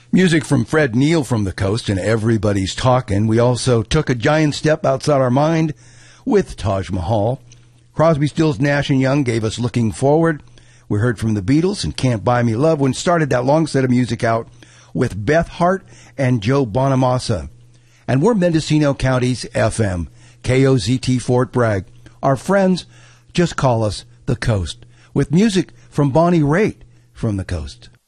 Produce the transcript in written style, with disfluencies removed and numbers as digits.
Music from Fred Neil from the Coast and Everybody's Talkin'. We also took a giant step outside our mind with Taj Mahal. Crosby, Stills, Nash & Young gave us Looking Forward. We heard from the Beatles and Can't Buy Me Love when started that long set of music out with Beth Hart and Joe Bonamassa. And we're Mendocino County's FM, KOZT Fort Bragg. Our friends just call us the Coast, with music from Bonnie Raitt from the Coast.